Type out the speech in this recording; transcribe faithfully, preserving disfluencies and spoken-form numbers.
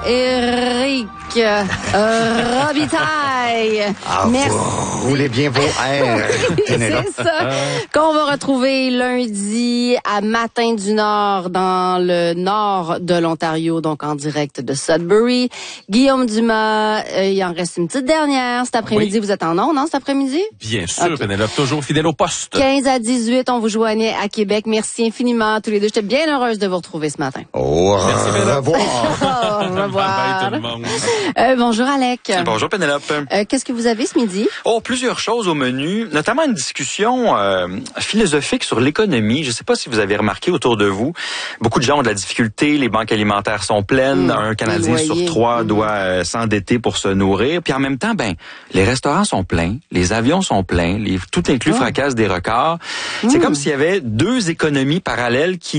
Éric euh, Robitaille. Ah, Merci. vous roulez bien vos airs. C'est ça. Qu'on va retrouver lundi à Matin du Nord dans le nord de l'Ontario, donc en direct de Sudbury. Guillaume Dumas, euh, il en reste une petite dernière. Cet après-midi, oui. Vous êtes en ondes, non, cet après-midi? Bien sûr, okay. Pénélope, toujours fidèle au poste. quinze à dix-huit, on vous joignait à Québec. Merci infiniment à tous les deux. J'étais bien heureuse de vous retrouver ce matin. Au Merci, revoir. Au revoir. Bye, tout le monde. Euh, bonjour, Alec. Bonjour, Pénélope. Euh, qu'est-ce que vous avez ce midi? Oh, plusieurs choses au menu, notamment une discussion euh, philosophique sur l'économie. Je ne sais pas si vous avez remarqué autour de vous, beaucoup de gens ont de la difficulté, les banques alimentaires sont pleines, mmh, un Canadien sur trois mmh. doit euh, s'endetter pour se nourrir, puis en même temps, ben, les restaurants sont pleins, les avions sont pleins, les, tout inclus oh. fracasse des records. Mmh. C'est comme s'il y avait deux économies parallèles qui